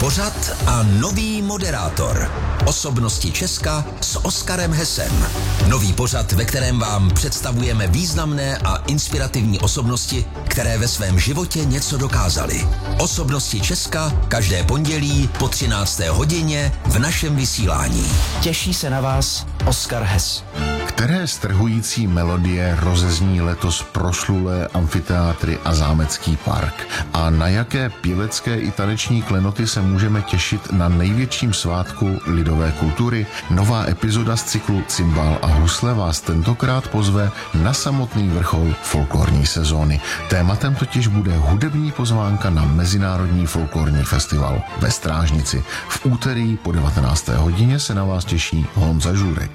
pořad a nový moderátor. Osobnosti Česka s Oskarem Hesem. Nový pořad, ve kterém vám představujeme významné a inspirativní osobnosti, které ve svém životě něco dokázaly. Osobnosti Česka každé pondělí po 13. hodině v našem vysílání. Těší se na vás Oskar Hes. Které strhující melodie rozezní letos proslulé amfiteátry a zámecký park? A na jaké pěvecké i taneční klenoty se můžeme těšit na největším svátku lidové kultury? Nová epizoda z cyklu Cimbál a husle vás tentokrát pozve na samotný vrchol folklorní sezóny. Tématem totiž bude hudební pozvánka na Mezinárodní folklorní festival ve Strážnici. V úterý po 19. hodině se na vás těší Honza Žurek.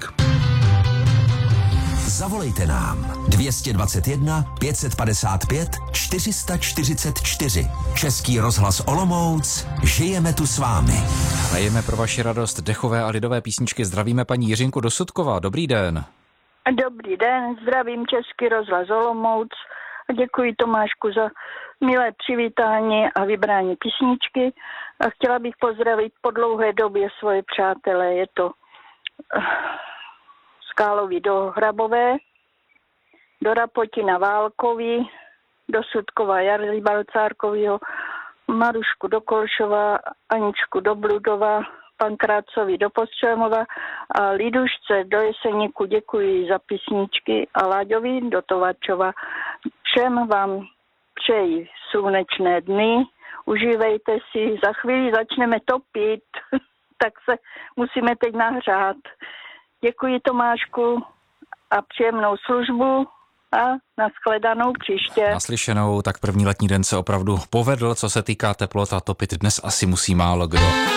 Zavolejte nám 221 555 444. Český rozhlas Olomouc. Žijeme tu s vámi. Hrajeme pro vaši radost dechové a lidové písničky. Zdravíme paní Jiřinku do Sudkova. Dobrý den. Dobrý den, zdravím Český rozhlas Olomouc. Děkuji Tomášku za milé přivítání a vybrání písničky. A chtěla bych pozdravit po dlouhé době svoje přátelé. Je to Skálovi do Hrabové, do Rapotina Válkovi, do Sudkova Jarly Balcárkovýho, Marušku do Kolšova, Aničku do Bludova, Pankrácovi do Postřelmova a Lidušce do Jeseníku děkuji za písničky a Láďovi do Tovačova. Všem vám přeji slunečné dny, užívejte si, za chvíli začneme topit, tak se musíme teď nahřát. Děkuji Tomášku a příjemnou službu a nashledanou příště. Naslyšenou, tak první letní den se opravdu povedl, co se týká teplot a topit dnes asi musí málo kdo.